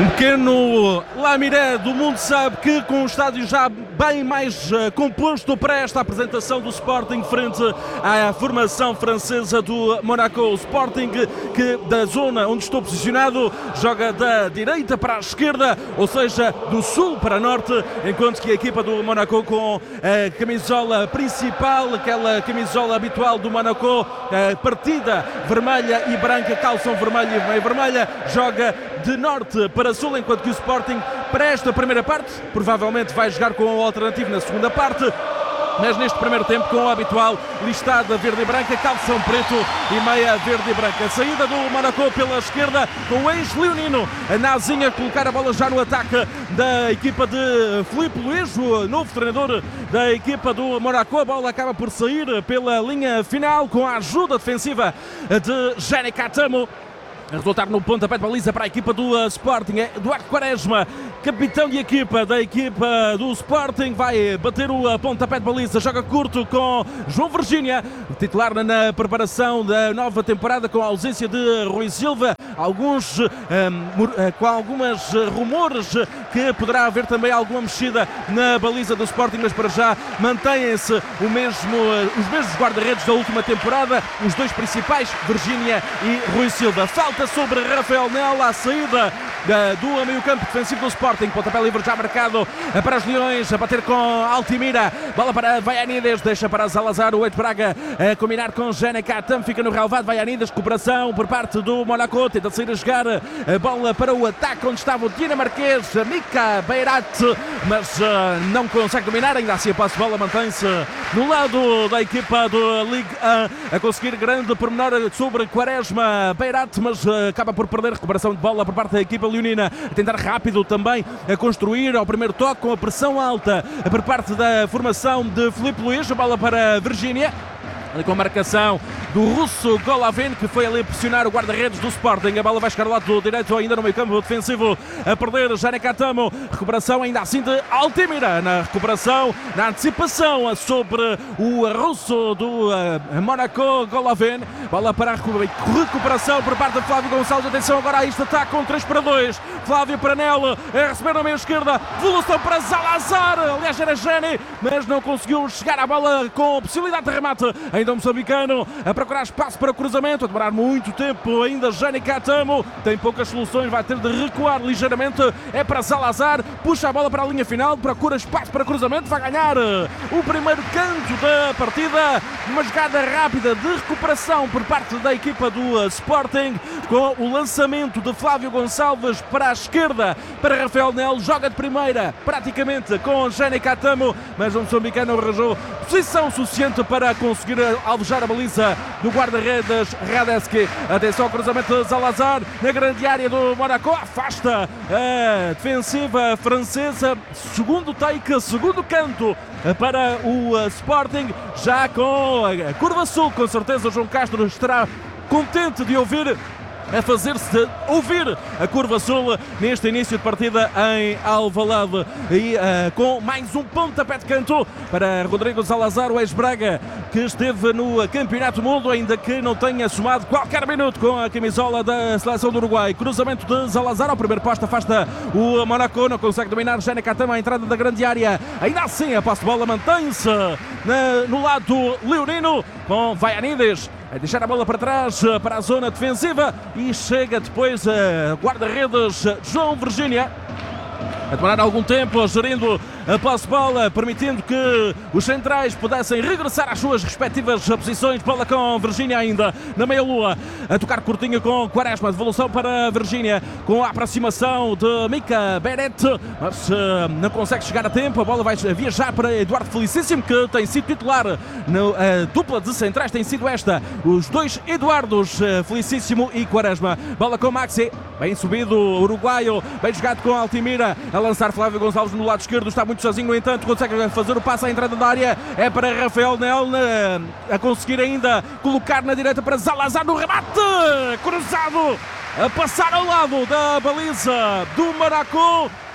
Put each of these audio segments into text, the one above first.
Um pequeno lamiré do mundo sabe que com o estádio já bem mais composto para esta apresentação do Sporting frente à formação francesa do Monaco. O Sporting que da zona onde estou posicionado joga da direita para a esquerda, ou seja, do sul para norte, enquanto que a equipa do Monaco com a camisola principal, aquela camisola habitual do Monaco, partida vermelha e branca, calção vermelho e meia vermelha, joga de norte para sul, enquanto que o Sporting para esta primeira parte provavelmente vai jogar com o alternativo na segunda parte, mas neste primeiro tempo com a habitual listada verde e branca, calção preto e meia verde e branca. A saída do Monaco pela esquerda com o ex-leonino Nazinha a colocar a bola já no ataque da equipa de Filipe Luís, o novo treinador da equipa do Monaco. A bola acaba por sair pela linha final com a ajuda defensiva de Jeanne Catamo. A resultar no pontapé de baliza para a equipa do Sporting é Eduardo Quaresma, capitão de equipa da equipa do Sporting, vai bater o pontapé de baliza, joga curto com João Virgínia, titular na preparação da nova temporada, com a ausência de Rui Silva, com algumas rumores que poderá haver também alguma mexida na baliza do Sporting, mas para já mantêm-se os mesmos guarda-redes da última temporada, os dois principais, Virgínia e Rui Silva. Falta sobre Rafael Nel à saída do meio-campo defensivo do Sporting. Pontapé livre já marcado para os Leões, a bater com Altimira, bola para Vaianides, deixa para Salazar, o Eito Braga a combinar com Jeanne Catamo, fica no relvado. Vaianides, recuperação por parte do Monaco, tenta sair a jogar a bola para o ataque onde estava o dinamarquês Mika Beirat, mas não consegue dominar, ainda assim a posse de bola mantém-se no lado da equipa do Ligue 1, a conseguir grande pormenor sobre Quaresma Beirat, mas acaba por perder recuperação de bola por parte da equipa leonina, a tentar rápido também a construir ao primeiro toque com a pressão alta por parte da formação de Filipe Luís, a bola para Virgínia, ali com a marcação do russo Golovin, que foi ali pressionar o guarda-redes do Sporting. A bola vai chegar ao lado direito, ainda no meio campo defensivo, a perder Jeanne Catamo. Recuperação ainda assim de Altimira, na recuperação, na antecipação sobre o russo do Monaco, Golovin. Bola para a recuperação por parte de Flávio Gonçalves. Atenção agora a este ataque com 3-2. Flávio para Nel, a receber na meia esquerda, devolução para Salazar, aliás era Jeanne, mas não conseguiu chegar à bola com possibilidade de remate. Ainda o moçambicano a procurar espaço para o cruzamento, a demorar muito tempo ainda. Jeanne Catamo tem poucas soluções, vai ter de recuar ligeiramente, é para Salazar, puxa a bola para a linha final, procura espaço para cruzamento, vai ganhar o primeiro canto da partida. Uma jogada rápida de recuperação por parte da equipa do Sporting, com o lançamento de Flávio Gonçalves para a esquerda para Rafael Nel, joga de primeira praticamente com Jeanne Catamo, mas o moçambicano arranjou posição suficiente para conseguir alvejar a baliza do guarda-redes Radetzky. Atenção ao cruzamento de Salazar na grande área do Monaco, afasta a defensiva francesa. Segundo take, segundo canto para o Sporting, já com a curva sul. Com certeza o João Castro estará contente de ouvir a fazer-se ouvir a curva sul neste início de partida em Alvalade, e com mais um pontapé de canto para Rodrigo Salazar, o ex-Braga, que esteve no Campeonato do Mundo, ainda que não tenha somado qualquer minuto com a camisola da seleção do Uruguai. Cruzamento de Salazar ao primeiro posto, afasta o Monaco, não consegue dominar Jeanne Catamo, a entrada da grande área, ainda assim a posse de bola mantém-se no lado leonino, com Vaianides a deixar a bola para trás para a zona defensiva, e chega depois a guarda-redes João Virgínia, a demorar algum tempo gerindo a posse de bola, permitindo que os centrais pudessem regressar às suas respectivas posições. Bola com Virgínia ainda na meia-lua, a tocar curtinho com Quaresma, devolução para Virgínia com a aproximação de Mika Beirat, mas não consegue chegar a tempo. A bola vai viajar para Eduardo Felicíssimo, que tem sido titular a dupla de centrais, tem sido esta, os dois Eduardos, Felicíssimo e Quaresma. Bola com Maxi, bem subido o uruguaio, bem jogado com Altimira, a lançar Flávio Gonçalves no lado esquerdo, está muito sozinho, no entanto consegue fazer o passe à entrada da área, é para Rafael Nel, a conseguir ainda colocar na direita para Salazar no remate, cruzado, a passar ao lado da baliza do Monaco.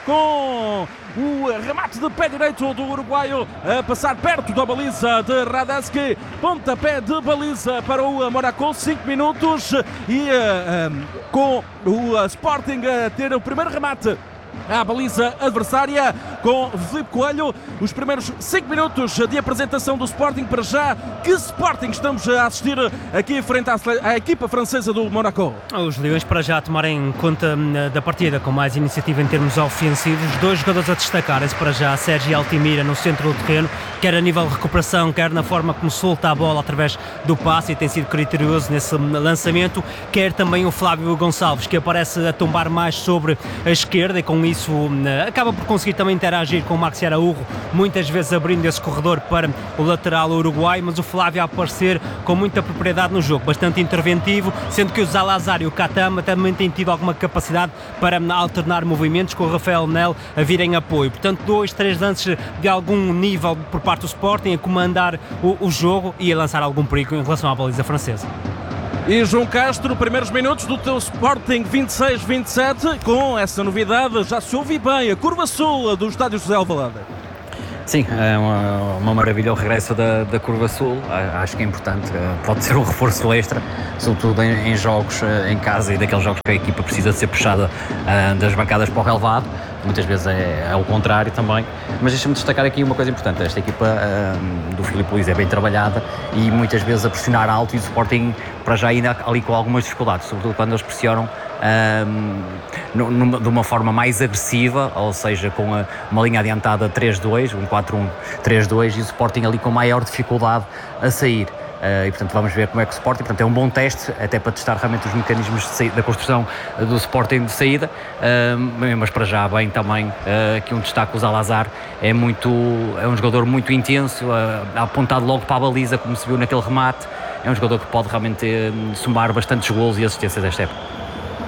com o remate de pé direito do uruguaio a passar perto da baliza de Radetzky. Pontapé de baliza para o Mónaco, 5 minutos e com o Sporting a ter o primeiro remate à baliza adversária com Filipe Coelho. Os primeiros 5 minutos de apresentação do Sporting. Para já, que Sporting estamos a assistir aqui frente à equipa francesa do Mónaco? Os Leões para já tomarem conta da partida com mais iniciativa em termos ofensivos. 2 jogadores a destacarem-se para já: Sérgio Altimira no centro do terreno, quer a nível de recuperação, quer na forma como solta a bola através do passe, e tem sido criterioso nesse lançamento, quer também o Flávio Gonçalves, que aparece a tombar mais sobre a esquerda e com isso acaba por conseguir também interagir com o Maxi Araújo, muitas vezes abrindo esse corredor para o lateral uruguai, mas o Flávio a aparecer com muita propriedade no jogo, bastante interventivo, sendo que o Zalazar e o Katama também têm tido alguma capacidade para alternar movimentos, com o Rafael Nel a vir em apoio. Portanto, 2, 3 lances de algum nível por parte do Sporting, a comandar o jogo e a lançar algum perigo em relação à baliza francesa. E João Castro, primeiros minutos do teu Sporting 26-27, com essa novidade, já se ouve bem a curva sul do estádio José Alvalade. Sim, é uma maravilha o regresso da curva sul. Acho que é importante, pode ser um reforço extra, sobretudo em jogos em casa e daqueles jogos que a equipa precisa de ser puxada das bancadas para o relevado. Muitas vezes é o contrário também, mas deixa-me destacar aqui uma coisa importante: esta equipa do Filipe Luís é bem trabalhada e muitas vezes a pressionar alto, e o Sporting para já ainda ali com algumas dificuldades, sobretudo quando eles pressionam de uma forma mais agressiva, ou seja, com uma linha adiantada 3-2, um 4-1-3-2, e o Sporting ali com maior dificuldade a sair. E portanto vamos ver como é que o Sporting, portanto é um bom teste até para testar realmente os mecanismos da construção do Sporting de saída, mas para já bem também aqui um destaque: o Zalazar é um jogador muito intenso, apontado logo para a baliza, como se viu naquele remate. É um jogador que pode realmente somar bastantes golos e assistências desta época.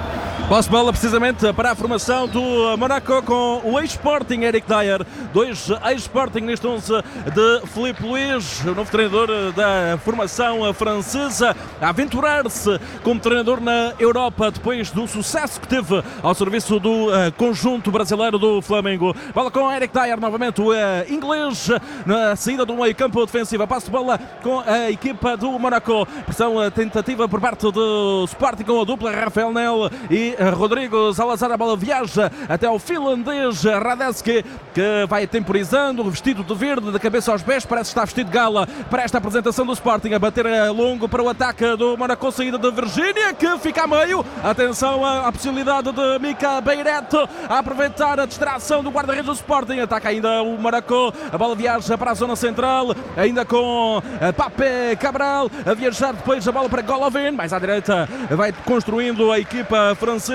Posse bola precisamente para a formação do Mónaco com o ex-Sporting Eric Dier. 2 ex-Sporting neste 11 de Filipe Luís, o novo treinador da formação francesa, a aventurar-se como treinador na Europa depois do sucesso que teve ao serviço do conjunto brasileiro do Flamengo. Bola com Eric Dier novamente, o inglês na saída do meio campo defensivo. Passe de bola com a equipa do Mónaco. Pressão tentativa por parte do Sporting com a dupla Rafael Nel e Rodrigo Zalazar. A bola viaja até ao finlandês Radetzky, que vai temporizando, vestido de verde, da cabeça aos pés, parece estar vestido de gala para esta apresentação do Sporting. A bater longo para o ataque do Mónaco, saída de Virgínia, que fica a meio. Atenção à possibilidade de Mika Beiret a aproveitar a distração do guarda-redes do Sporting. Ataca ainda o Mónaco, a bola viaja para a zona central, ainda com Pape Cabral a viajar, depois a bola para Golovin, mais à direita vai construindo a equipa francesa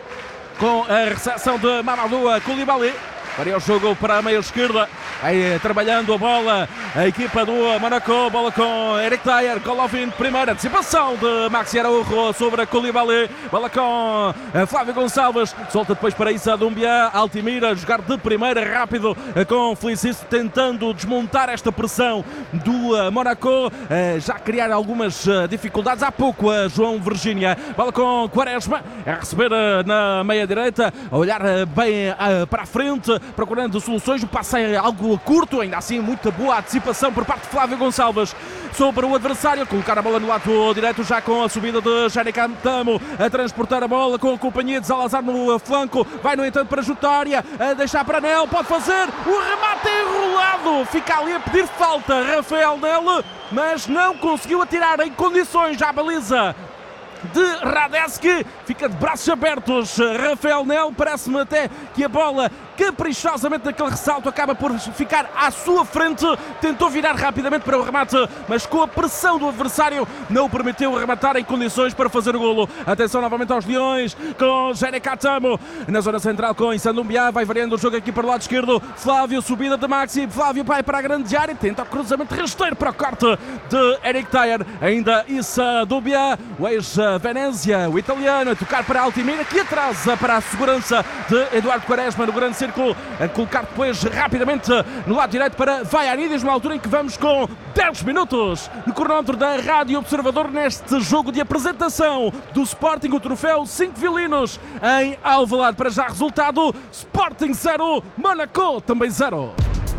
com a recepção de Mamadou Koulibaly. Varia o jogo para a meia esquerda, aí trabalhando a bola a equipa do Mónaco. Bola com Eric Dier, Golovin, primeira antecipação de Maxi Araújo sobre a Koulibaly. Bola com Flávio Gonçalves, solta depois para Issa Doumbia. Altimira jogar de primeira, rápido com Felicício, tentando desmontar esta pressão do Mónaco, já criar algumas dificuldades. Há pouco a João Virgínia. Bola com Quaresma a receber na meia direita, a olhar bem para a frente, procurando soluções. O passe é algo curto, ainda assim muito boa antecipação por parte de Flávio Gonçalves sobre o adversário. Colocar a bola no lado direito, já com a subida de Jerican Tamo a transportar a bola com a companhia de Zalazar no flanco. Vai no entanto para Jutária, a deixar para Nel, pode fazer o remate enrolado, fica ali a pedir falta Rafael Nel, mas não conseguiu atirar em condições à baliza de Radetzky. Fica de braços abertos Rafael Nel. Parece-me até que a bola, caprichosamente naquele ressalto, acaba por ficar à sua frente. Tentou virar rapidamente para o remate, mas com a pressão do adversário não o permitiu rematar em condições para fazer o golo. Atenção novamente aos Leões com Jerican Tamo na zona central com Issa Doumbia. Vai variando o jogo aqui para o lado esquerdo. Flávio, subida de Maxi. Flávio vai para a grande área, tenta o cruzamento rasteiro para o corte de Eric Dier. Ainda Issa Doumbia, o ex-Venezia, o italiano, a tocar para Altimira, que atrasa para a segurança de Eduardo Quaresma no grande centro círculo, a colocar depois rapidamente no lado direito para Vaianides, numa altura em que vamos com 10 minutos no cronómetro da Rádio Observador neste jogo de apresentação do Sporting, o troféu 5 violinos em Alvalade. Para já resultado, Sporting 0, Mónaco também 0.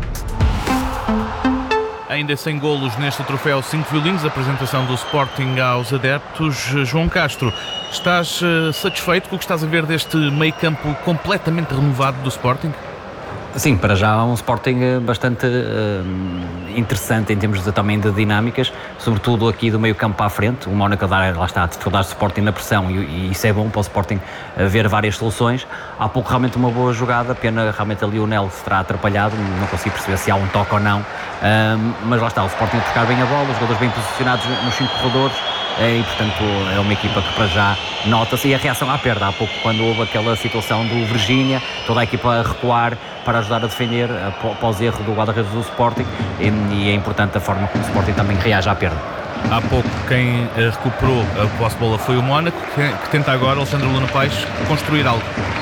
Ainda sem golos neste troféu 5 violinos, apresentação do Sporting aos adeptos. João Castro, estás satisfeito com o que estás a ver deste meio campo completamente renovado do Sporting? Sim, para já é um Sporting bastante interessante em termos também de dinâmicas, sobretudo aqui do meio campo para a frente. O Mónaco lá está a dificuldade do Sporting na pressão e isso é bom para o Sporting ver várias soluções. Há pouco realmente uma boa jogada, pena realmente ali o Nel se terá atrapalhado, não consigo perceber se há um toque ou não, mas lá está, o Sporting a tocar bem a bola, os jogadores bem posicionados nos 5 corredores. E portanto é uma equipa que para já nota-se, e a reação à perda, há pouco quando houve aquela situação do Virgínia, toda a equipa a recuar para ajudar a defender após erro do guarda-redes do Sporting, e é importante a forma como o Sporting também reage à perda. Há pouco quem recuperou a posse de bola foi o Mónaco, que tenta agora, Alexandre Luna Paes, construir algo.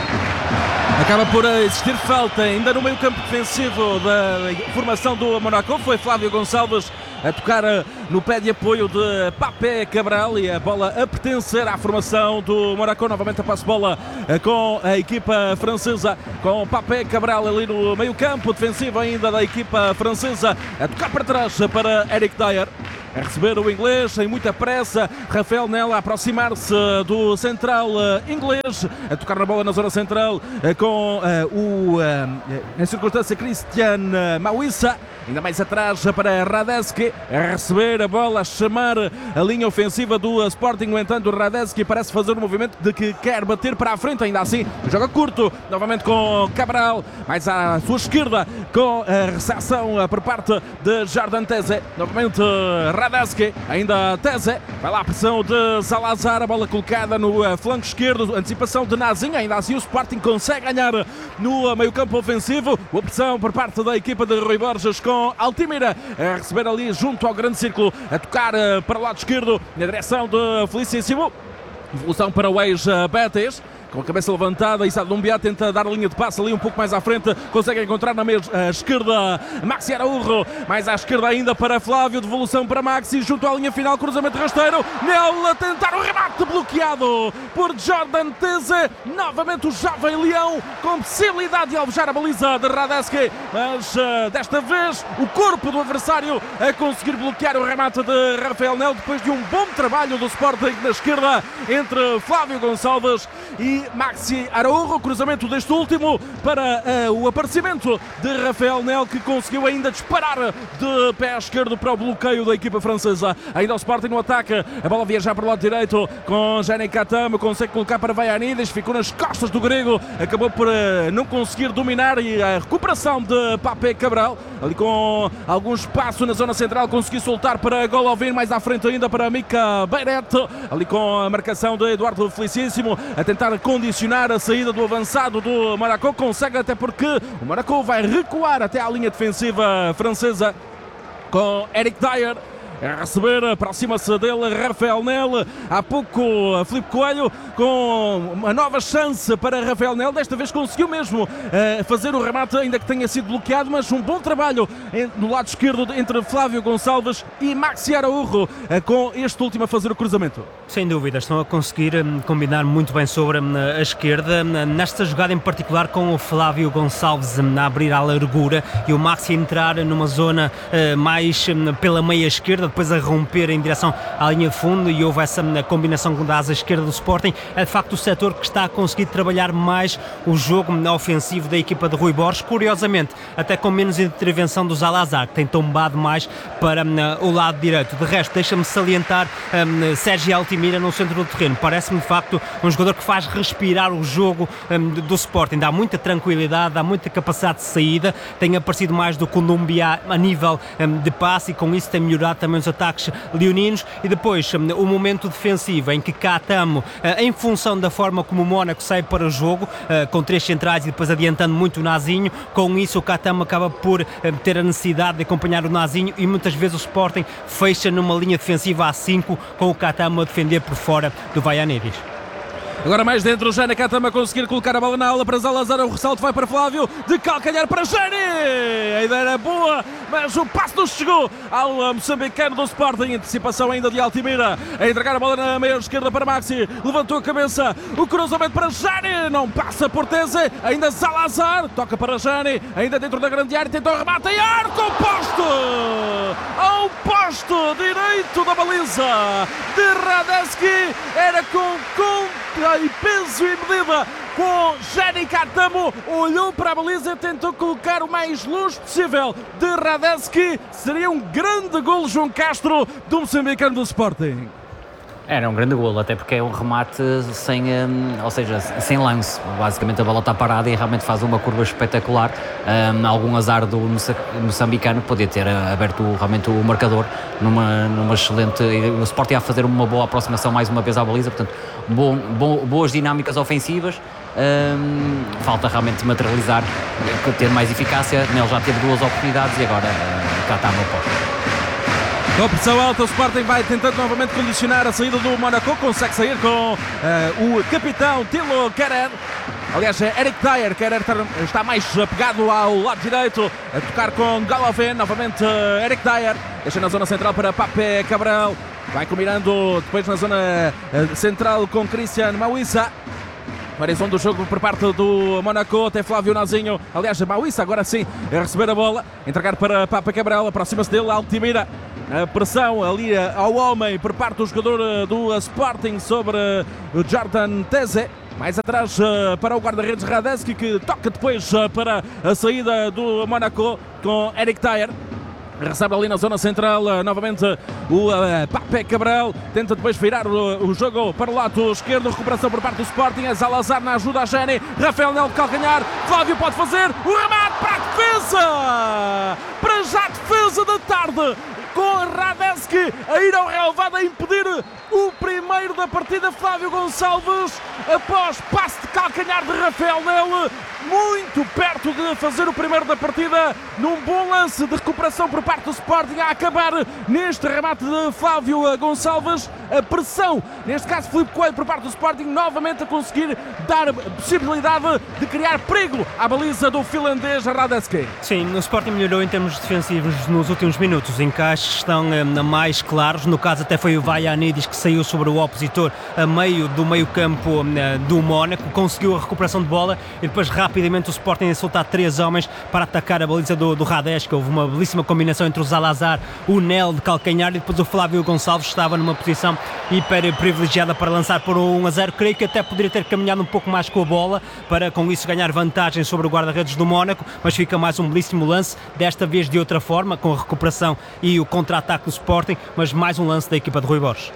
Acaba por existir falta ainda no meio campo defensivo da formação do Mónaco. Foi Flávio Gonçalves a tocar no pé de apoio de Papé Cabral e a bola a pertencer à formação do Mónaco. Novamente a passe-bola com a equipa francesa, com Papé Cabral ali no meio campo defensivo ainda da equipa francesa, a tocar para trás para Eric Dyer. A receber o inglês em muita pressa, Rafael Nel a aproximar-se do central inglês, a tocar na bola na zona central com em circunstância, Christian Mauissa, ainda mais atrás para Radetzky, a receber a bola, a chamar a linha ofensiva do Sporting. No entanto, Radetzky parece fazer um movimento de que quer bater para a frente, ainda assim joga curto, novamente com Cabral, mais à sua esquerda, com a recepção por parte de Jordan Teze, novamente Radetzky, ainda Teze, vai lá a pressão de Salazar, a bola colocada no flanco esquerdo, antecipação de Nazinho, ainda assim o Sporting consegue ganhar no meio campo ofensivo, a pressão por parte da equipa de Rui Borges com Altimira, a receber ali junto ao grande círculo, a tocar para o lado esquerdo, na direção de Felicíssimo, evolução para o ex-Betis, com a cabeça levantada, e Sadumbiá tenta dar a linha de passe ali um pouco mais à frente, consegue encontrar na esquerda Maxi Araújo, mais à esquerda ainda para Flávio, devolução para Maxi, junto à linha final, cruzamento rasteiro, Nel a tentar o remate bloqueado por Jordan Teze, novamente o jovem leão com possibilidade de alvejar a baliza de Radetzky, mas desta vez o corpo do adversário a conseguir bloquear o remate de Rafael Nel, depois de um bom trabalho do Sporting na esquerda entre Flávio Gonçalves e Maxi Araújo, cruzamento deste último para o aparecimento de Rafael Nel, que conseguiu ainda disparar de pé esquerdo para o bloqueio da equipa francesa. Ainda o Sporting no ataque, a bola viajar para o lado direito com Jani Katamo, consegue colocar para Vaianides, ficou nas costas do grego, acabou por não conseguir dominar, e a recuperação de Papé Cabral, ali com algum espaço na zona central, conseguiu soltar para Golovin, mais à frente ainda para Mika Beiret, ali com a marcação de Eduardo Felicíssimo, a tentar condicionar a saída do avançado do Mónaco, consegue, até porque o Mónaco vai recuar até à linha defensiva francesa com Eric Dyer a receber, aproxima-se dele Rafael Nel, há pouco Filipe Coelho com uma nova chance para Rafael Nel, desta vez conseguiu mesmo fazer o remate, ainda que tenha sido bloqueado, mas um bom trabalho no lado esquerdo entre Flávio Gonçalves e Maxi Araújo, com este último a fazer o cruzamento. Sem dúvida, estão a conseguir combinar muito bem sobre a esquerda, nesta jogada em particular com o Flávio Gonçalves a abrir a largura e o Maxi a entrar numa zona mais pela meia esquerda, depois a romper em direção à linha de fundo, e houve essa combinação da asa esquerda do Sporting. É de facto o setor que está a conseguir trabalhar mais o jogo ofensivo da equipa de Rui Borges, curiosamente até com menos intervenção do Salazar, que tem tombado mais para o lado direito. De resto, deixa-me salientar Sérgio Altimira no centro do terreno, parece-me de facto um jogador que faz respirar o jogo do Sporting, dá muita tranquilidade, dá muita capacidade de saída, tem aparecido mais do que o Ndumbia a nível de passe, e com isso tem melhorado também os ataques leoninos. E depois o momento defensivo em que Katamo, em função da forma como o Mónaco sai para o jogo, com 3 centrais e depois adiantando muito o Nazinho, com isso o Katamo acaba por ter a necessidade de acompanhar o Nazinho, e muitas vezes o Sporting fecha numa linha defensiva a 5 com o Katamo a defender por fora do Vaianides. Agora mais dentro, Jani Katama a conseguir colocar a bola na aula para Zalazar, o ressalto vai para Flávio, de calcanhar para Jani, a ideia era boa, mas o passo não chegou ao moçambicano do Sporting, antecipação ainda de Altimira, a entregar a bola na meia esquerda para Maxi, levantou a cabeça, o cruzamento para Jani, não passa por Teze, ainda Zalazar, toca para Jani, ainda dentro da grande área, tentou o remate e arco oposto, ao posto direito da baliza de Radeski, era com e peso e medida com Jani Katamo, olhou para a baliza e tentou colocar o mais longe possível de Radeski. Seria um grande golo, João Castro, do moçambicano do Sporting. Era um grande golo, até porque é um remate sem lance. Basicamente a bola está parada e realmente faz uma curva espetacular. Algum azar do moçambicano podia ter aberto realmente o marcador numa excelente... O Sporting a fazer uma boa aproximação mais uma vez à baliza, portanto boas dinâmicas ofensivas. Falta realmente materializar, ter mais eficácia. Nele já teve 2 oportunidades e agora cá está no posto. Com pressão alta, o Sporting vai tentando novamente condicionar a saída do Mónaco, consegue sair com o capitão Tilo Kehrer. Aliás, é Eric Dyer. Kehrer está mais pegado ao lado direito, a tocar com Golovin, novamente Eric Dyer, deixa na zona central para Pape Cabral, vai combinando depois na zona central com Christian Mawissa. Variação do jogo por parte do Mónaco, até Flávio Nazinho, aliás, Mawissa agora sim a receber a bola, entregar para Pape Cabral, aproxima-se dele, Altimira. A pressão ali ao homem por parte do jogador do Sporting sobre Jordan Teze. Mais atrás para o guarda-redes Radeski, que toca depois para a saída do Mónaco com Eric Dyer. Recebe ali na zona central novamente o Pape Cabral, tenta depois virar o jogo para o lado esquerdo, recuperação por parte do Sporting, é Zalazar na ajuda a Jani, Rafael Nel de calcanhar, Flávio pode fazer o remate para a defesa, para já a defesa da tarde, com Radeski a ir ao relevado a impedir o primeiro da partida. Flávio Gonçalves, após passe de calcanhar de Rafael Nel, muito perto de fazer o primeiro da partida, num bom lance de recuperação por parte do Sporting, a acabar neste remate de Flávio Gonçalves. A pressão, neste caso Filipe Coelho por parte do Sporting, novamente a conseguir dar possibilidade de criar perigo à baliza do finlandês Radeski. Sim, o Sporting melhorou em termos defensivos nos últimos minutos, os encaixes estão mais claros, no caso até foi o Vaianidis que saiu sobre o opositor a meio do meio campo do Mónaco, conseguiu a recuperação de bola e depois rapidamente o Sporting a soltar 3 homens para atacar a baliza do Radeski. Houve uma belíssima combinação entre o Zalazar, o Nel de calcanhar e depois o Flávio Gonçalves estava numa posição hiper privilegiada para lançar por 1-0. Creio que até poderia ter caminhado um pouco mais com a bola para com isso ganhar vantagem sobre o guarda-redes do Mónaco, mas fica mais um belíssimo lance, desta vez de outra forma, com a recuperação e o contra-ataque do Sporting, mas mais um lance da equipa de Rui Borges.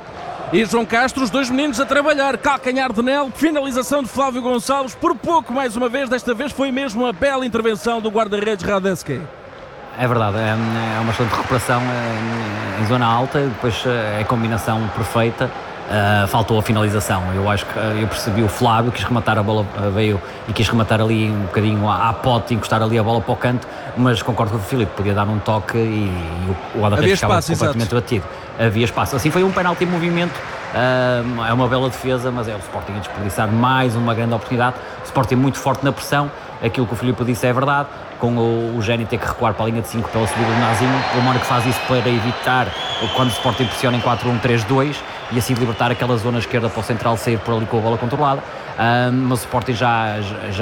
E João Castro, os 2 meninos a trabalhar, calcanhar de Nel, finalização de Flávio Gonçalves, por pouco mais uma vez, desta vez foi mesmo uma bela intervenção do guarda-redes Radeski. É verdade, é uma excelente recuperação em zona alta, depois é a combinação perfeita. Faltou a finalização. Eu acho que eu percebi o Flávio, quis rematar, a bola veio e quis rematar ali um bocadinho à pote, encostar ali a bola para o canto, mas concordo com o Filipe, podia dar um toque e o guarda-redes ficava completamente batido. Havia espaço. Assim foi um penalti em movimento, é uma bela defesa, mas é o Sporting a desperdiçar mais uma grande oportunidade. O Sporting muito forte na pressão, aquilo que o Filipe disse é verdade, com o Jani ter que recuar para a linha de 5 pela subida do Nazinho. O Mónaco faz isso para evitar quando o Sporting pressiona em 4-1-3-2 e assim libertar aquela zona esquerda para o central sair por ali com a bola controlada. Mas o Sporting já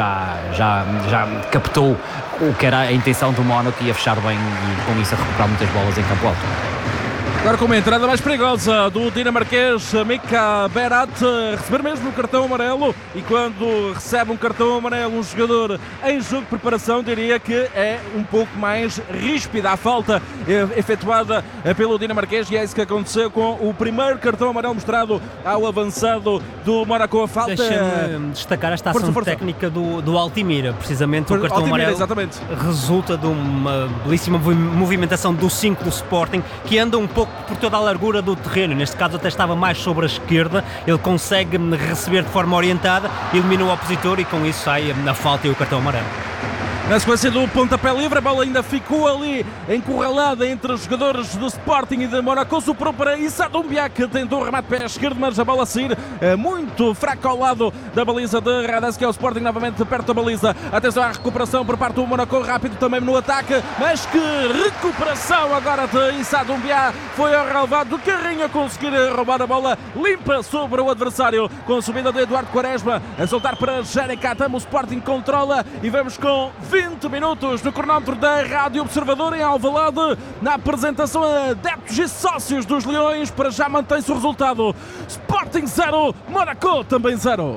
captou o que era a intenção do Mónaco e ia fechar bem e com isso a recuperar muitas bolas em campo alto. Agora com uma entrada mais perigosa do dinamarquês Mika Berat, receber mesmo um cartão amarelo, e quando recebe um cartão amarelo um jogador em jogo de preparação, diria que é um pouco mais ríspida a falta efetuada pelo dinamarquês, e é isso que aconteceu com o primeiro cartão amarelo mostrado ao avançado do Mónaco. A falta... Deixa-me destacar esta ação técnica do Altimira, precisamente o cartão amarelo exatamente. Resulta de uma belíssima movimentação do 5 do Sporting, que anda um pouco por toda a largura do terreno, neste caso até estava mais sobre a esquerda, ele consegue receber de forma orientada, elimina o opositor e com isso sai a falta e o cartão amarelo. Na sequência do pontapé livre, a bola ainda ficou ali encurralada entre os jogadores do Sporting e de Monaco. Soprou para Issa Doumbia, que tentou o remate pé esquerdo, mas a bola a sair muito fraca ao lado da baliza de Radecki. É o Sporting novamente perto da baliza. Atenção à recuperação por parte do Monaco, rápido também no ataque, mas que recuperação agora de Issa Doumbia. Foi ao relevado do carrinho a conseguir roubar a bola limpa sobre o adversário, com a subida de Eduardo Quaresma a soltar para Jere Katam. O Sporting controla e vamos com 20 minutos no cronómetro da Rádio Observador em Alvalade, na apresentação a adeptos e sócios dos Leões. Para já mantém-se o resultado: Sporting 0, Monaco também 0.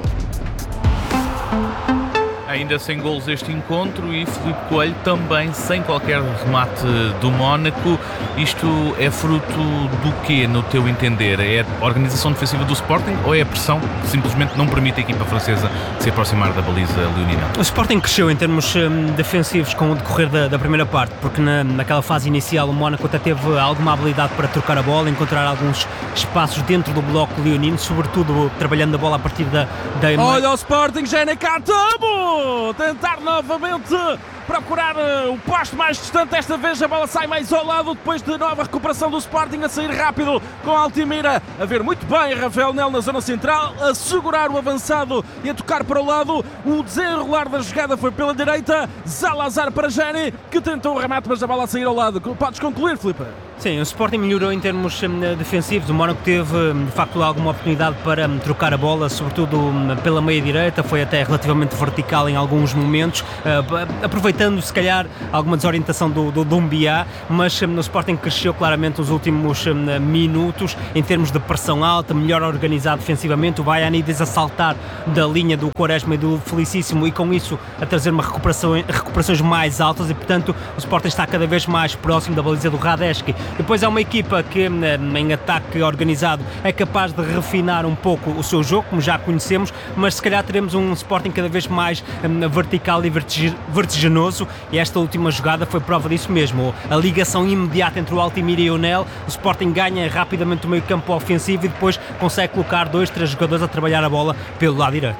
Ainda sem golos este encontro e Filipe Coelho também sem qualquer remate do Mónaco. Isto é fruto do quê, no teu entender? É a organização defensiva do Sporting ou é a pressão que simplesmente não permite a equipa francesa se aproximar da baliza leonina? O Sporting cresceu em termos defensivos com o decorrer da primeira parte, porque naquela fase inicial o Mónaco até teve alguma habilidade para trocar a bola, encontrar alguns espaços dentro do bloco leonino, sobretudo trabalhando a bola a partir da Olha o Sporting, Jere Katam! Tentar novamente procurar o posto mais distante. Desta vez a bola sai mais ao lado, depois de nova recuperação do Sporting, a sair rápido com Altimira, a ver muito bem Rafael Nel na zona central, a segurar o avançado e a tocar para o lado. O desenrolar da jogada foi pela direita, Zalazar para Jani, que tentou o remate, mas a bola a sair ao lado. Podes concluir, Filipe? Sim, o Sporting melhorou em termos defensivos. O Mónaco teve de facto alguma oportunidade para trocar a bola, sobretudo pela meia direita, foi até relativamente vertical em alguns momentos, aproveitando se calhar alguma desorientação do Doumbia, mas o Sporting cresceu claramente nos últimos minutos em termos de pressão alta, melhor organizado defensivamente. O Vaianides a saltar da linha do Quaresma e do Felicíssimo e com isso a trazer recuperações mais altas, e portanto o Sporting está cada vez mais próximo da baliza do Radecki. Depois é uma equipa que em ataque organizado é capaz de refinar um pouco o seu jogo, como já conhecemos, mas se calhar teremos um Sporting cada vez mais vertical e vertiginoso, e esta última jogada foi prova disso mesmo. A ligação imediata entre o Altimira e o Nel, o Sporting ganha rapidamente o meio campo ofensivo e depois consegue colocar 2-3 jogadores a trabalhar a bola pelo lado direito.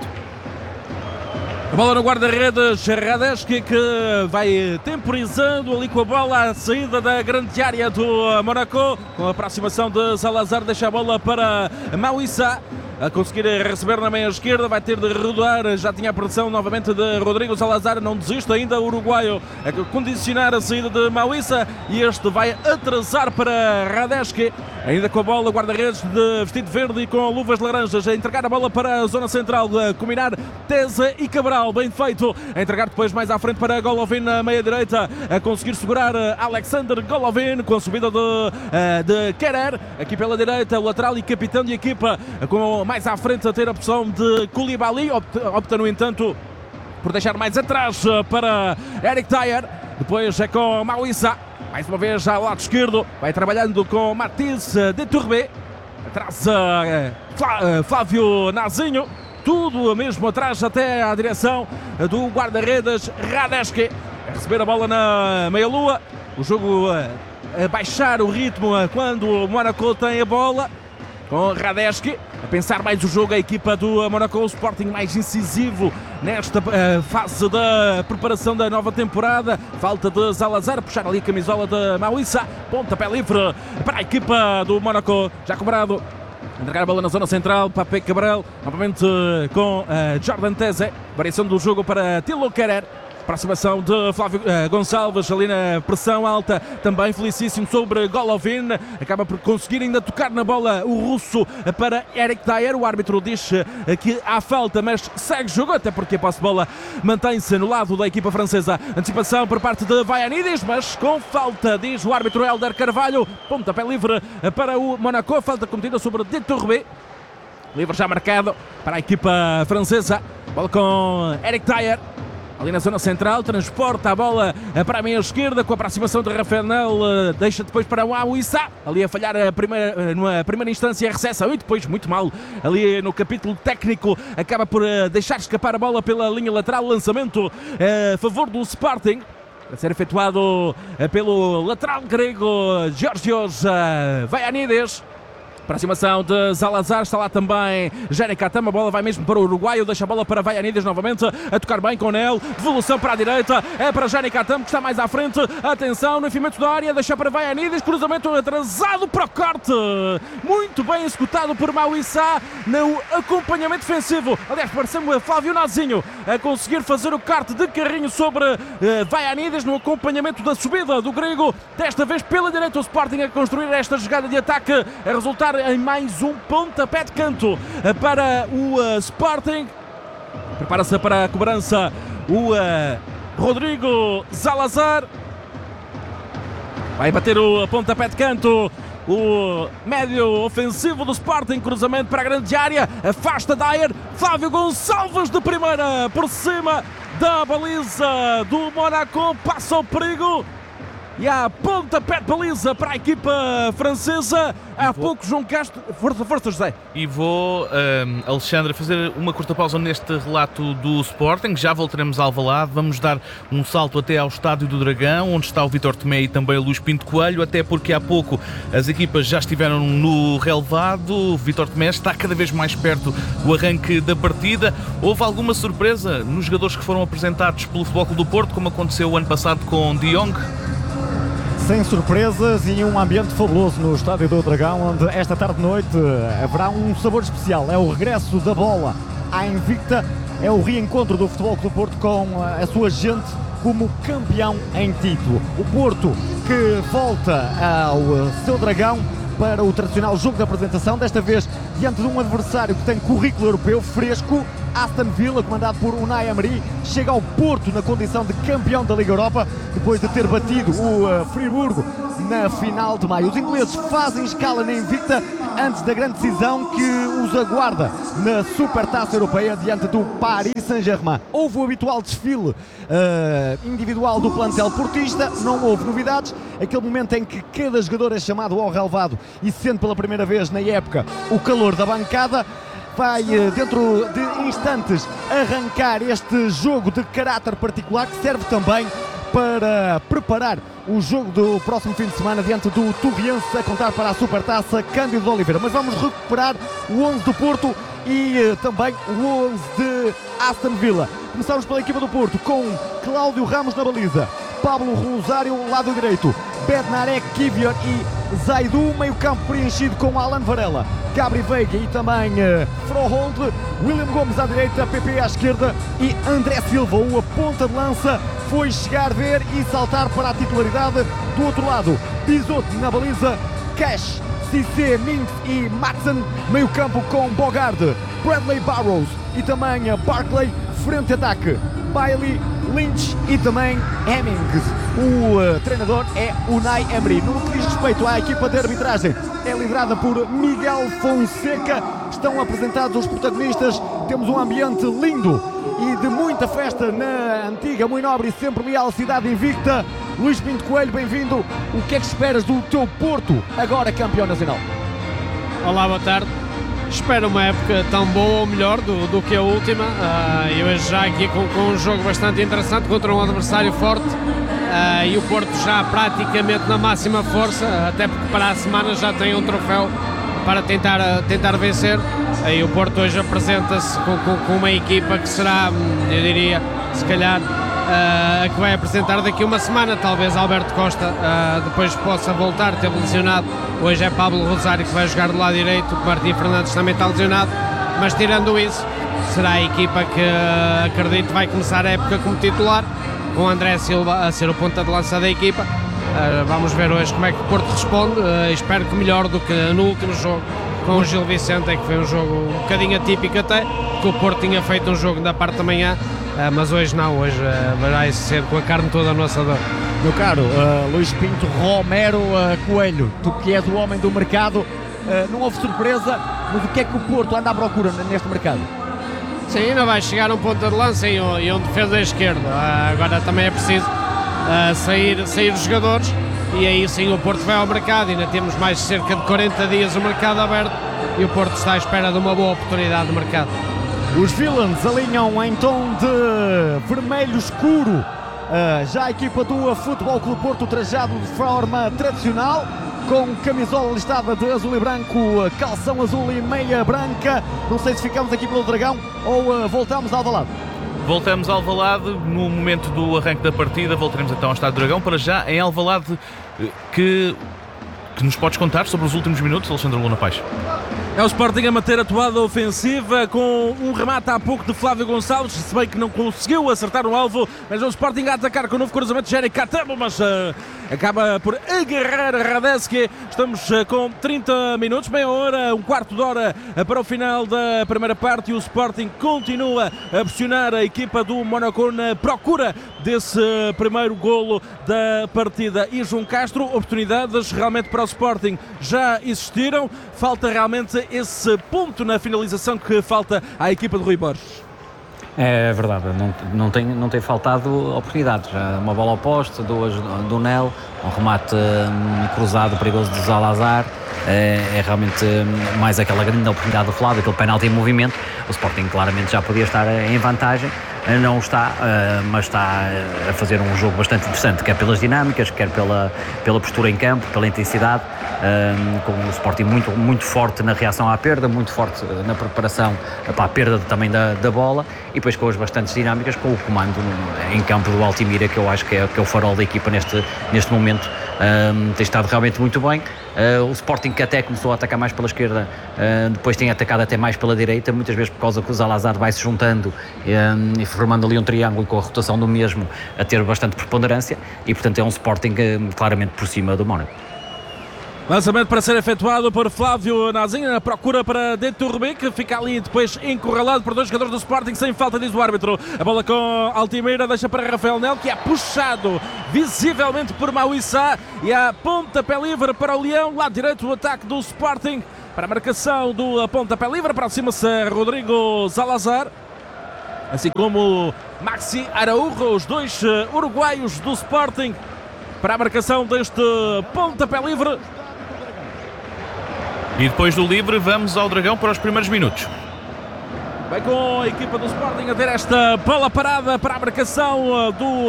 A bola no guarda-redes, Radecki, que vai temporizando ali com a bola à saída da grande área do Monaco, com a aproximação de Salazar, deixa a bola para Mauissa, a conseguir receber na meia esquerda, vai ter de rodar, já tinha a pressão novamente de Rodrigo Salazar, não desiste ainda o uruguaio a condicionar a saída de Mauissa, e este vai atrasar para Radecki, ainda com a bola, guarda-redes de vestido verde e com luvas laranjas, a entregar a bola para a zona central, a combinar Teza e Cabral, bem feito, a entregar depois mais à frente para Golovin na meia direita, a conseguir segurar Alexander Golovin com a subida de Querer, aqui pela direita, o lateral e capitão de equipa, com mais à frente a ter a opção de Koulibaly, opta no entanto por deixar mais atrás para Eric Dyer, depois é com Mauissa, mais uma vez ao lado esquerdo, vai trabalhando com Mathis de Tourbé, atrás Flávio Nazinho, tudo mesmo atrás até à direção do guarda-redes Radecki, a receber a bola na meia-lua, o jogo a baixar o ritmo quando o Monaco tem a bola, com Radecki a pensar mais o jogo, a equipa do Monaco, o Sporting mais incisivo nesta fase da preparação da nova temporada. Falta de Zalazar, puxar ali a camisola de Mauissa, pontapé livre para a equipa do Monaco, já cobrado. Entregar a bola na zona central, Pape Cabral, novamente com Jordan Teze, variação do jogo para Tilo Querer. Aproximação de Flávio Gonçalves ali na pressão alta, também felicíssimo sobre Golovin, acaba por conseguir ainda tocar na bola o russo para Eric Dyer. O árbitro diz que há falta, mas segue o jogo, até porque a posse de bola mantém-se no lado da equipa francesa. Antecipação por parte de Vaianides, mas com falta, diz o árbitro Helder Carvalho. Pontapé livre para o Monaco, falta cometida sobre de Tourbé. Livre já marcado para a equipa francesa, bola com Eric Dyer. Ali na zona central, transporta a bola para a meia esquerda com a aproximação de Rafael Nel, deixa depois para o Mauissa, ali a falhar na primeira instância a recepção e depois muito mal ali no capítulo técnico, acaba por deixar escapar a bola pela linha lateral, lançamento a favor do Sporting, a ser efetuado pelo lateral grego Georgios Vaianides. Aproximação de Zalazar, está lá também Jani Catam, a bola vai mesmo para o uruguaio, deixa a bola para Vaianides novamente, a tocar bem com Nel, devolução para a direita, é para Jani Catam que está mais à frente, atenção no enfiamento da área, deixa para Vaianides, cruzamento atrasado para o corte, muito bem executado por Mauissá no acompanhamento defensivo, aliás pareceu-me o Flávio Nazinho a conseguir fazer o corte de carrinho sobre Vaianides no acompanhamento da subida do grego, desta vez pela direita o Sporting a construir esta jogada de ataque, a resultar em mais um pontapé de canto para o Sporting. Prepara-se para a cobrança o Rodrigo Zalazar. Vai bater o pontapé de canto o médio ofensivo do Sporting, cruzamento para a grande área, afasta Dyer, Flávio Gonçalves de primeira por cima da baliza do Mónaco, passa o perigo. E há pontapé de baliza para a equipa francesa. Há pouco João Castro... Força, José. E vou, Alexandre, fazer uma curta pausa neste relato do Sporting. Já voltaremos ao Alvalade. Vamos dar um salto até ao Estádio do Dragão, onde está o Vítor Tomé e também o Luís Pinto Coelho, até porque há pouco as equipas já estiveram no relevado. O Vítor Tomé está cada vez mais perto do arranque da partida. Houve alguma surpresa nos jogadores que foram apresentados pelo Futebol Clube do Porto, como aconteceu o ano passado com De Jong? Sem surpresas e um ambiente fabuloso no Estádio do Dragão, onde esta tarde-noite haverá um sabor especial. É o regresso da bola à invicta, é o reencontro do Futebol Clube do Porto com a sua gente como campeão em título. O Porto que volta ao seu Dragão para o tradicional jogo de apresentação, desta vez diante de um adversário que tem currículo europeu fresco. Aston Villa, comandado por Unai Emery, chega ao Porto na condição de campeão da Liga Europa, depois de ter batido o Friburgo na final de maio. Os ingleses fazem escala na invicta antes da grande decisão que os aguarda na Supertaça Europeia diante do Paris Saint-Germain. Houve o habitual desfile individual do plantel portista, não houve novidades. Aquele momento em que cada jogador é chamado ao relevado e sente pela primeira vez na época o calor da bancada. Vai dentro de instantes arrancar este jogo de caráter particular que serve também para preparar o jogo do próximo fim de semana diante do Torriense, a contar para a Supertaça Cândido de Oliveira. Mas vamos recuperar o 11 do Porto e também o 11 de Aston Villa. Começamos pela equipa do Porto com Cláudio Ramos na baliza, Pablo Rosário lado direito, Bednarek, Kivior e Zaidu, meio campo preenchido com Alan Varela, Gabri Veiga e também Froholt, William Gomes à direita, PP à esquerda e André Silva, a ponta de lança, foi chegar, ver e saltar para a titularidade. Do outro lado, Bisoto na baliza, Cash, Cissé, Mintz e Matson, meio campo com Bogard, Bradley Barrows e também Barclay, frente ataque, Bailey, Lynch e também Hemmings. O treinador é Unai Emery. No que diz respeito à equipa de arbitragem, é liderada por Miguel Fonseca. Estão apresentados os protagonistas. Temos um ambiente lindo e de muita festa na antiga, muito nobre e sempre leal cidade invicta. Luís Pinto Coelho, bem-vindo. O que é que esperas do teu Porto, agora campeão nacional? Olá, boa tarde. Espero uma época tão boa ou melhor do que a última. Eu vejo já aqui com um jogo bastante interessante contra um adversário forte e o Porto já praticamente na máxima força, até porque para a semana já tem um troféu para tentar vencer. E o Porto hoje apresenta-se com uma equipa que será, eu diria, se calhar a que vai apresentar daqui uma semana. Talvez Alberto Costa depois possa voltar, teve lesionado. Hoje é Pablo Rosário que vai jogar do lado direito, o Martim Fernandes também está lesionado, mas tirando isso, será a equipa que acredito vai começar a época como titular, com André Silva a ser o ponta de lança da equipa. Vamos ver hoje como é que o Porto responde. Espero que melhor do que no último jogo com o Gil Vicente, que foi um jogo um bocadinho atípico até, que o Porto tinha feito um jogo da parte da manhã, mas hoje não, hoje vai ser com a carne toda a nossa dor. Meu caro Luís Pinto Romero Coelho, tu que és o homem do mercado, não houve surpresa, mas o que é que o Porto anda à procura neste mercado? Sim, ainda vai chegar um ponta de lança e um defesa esquerdo. Agora também é preciso sair os jogadores e aí sim o Porto vai ao mercado. Ainda temos mais de cerca de 40 dias o mercado aberto e o Porto está à espera de uma boa oportunidade de mercado. Os Villains alinham em tom de vermelho escuro. Já a equipa do Futebol Clube Porto trajado de forma tradicional, com camisola listada de azul e branco, calção azul e meia branca. Não sei se ficamos aqui pelo Dragão ou voltamos ao Alvalade. Voltamos a Alvalade no momento do arranque da partida. Voltaremos então ao Estádio do Dragão. Para já, em Alvalade, que nos podes contar sobre os últimos minutos, Alexandre Luna Paes? É o Sporting a manter a toada ofensiva com um remate há pouco de Flávio Gonçalves, se bem que não conseguiu acertar o alvo, mas o Sporting a atacar com o novo cruzamento de Jerry Catamo, mas acaba por agarrar Radetzky. Estamos com 30 minutos, meia hora, um quarto de hora para o final da primeira parte e o Sporting continua a pressionar a equipa do Mónaco na procura desse primeiro golo da partida. E João Castro, oportunidades realmente para o Sporting já existiram, falta realmente esse ponto na finalização que falta à equipa de Rui Borges. É verdade, não tem faltado oportunidades. Uma bola ao poste, duas do Nel, um remate cruzado perigoso de Zalazar. É realmente mais aquela grande oportunidade do Flávio, aquele penalti em movimento. O Sporting claramente já podia estar em vantagem, não está, mas está a fazer um jogo bastante interessante, quer pelas dinâmicas, quer pela postura em campo, pela intensidade, com o Sporting muito forte na reação à perda, muito forte na preparação para a perda também da bola, e depois com as bastantes dinâmicas, com o comando em campo do Altimira, que eu acho que é o farol da equipa neste momento. Tem estado realmente muito bem. O Sporting, que até começou a atacar mais pela esquerda, depois tem atacado até mais pela direita, muitas vezes por causa que o Zalazar vai se juntando e formando ali um triângulo, com a rotação do mesmo a ter bastante preponderância, e portanto é um Sporting claramente por cima do Mónaco. Lançamento para ser efetuado por Flávio Nazinha, na procura para Deturbe, que fica ali depois encurralado por dois jogadores do Sporting, sem falta, diz o árbitro. A bola com Altimira, deixa para Rafael Nel, que é puxado visivelmente por Mauissá, e a pontapé livre para o Leão, lado direito o ataque do Sporting, para a marcação do pontapé livre, aproxima-se Rodrigo Zalazar, assim como Maxi Araújo, os dois uruguaios do Sporting, para a marcação deste pontapé livre. E depois do livre, vamos ao Dragão para os primeiros minutos. Vai com a equipa do Sporting a ter esta bola parada para a marcação do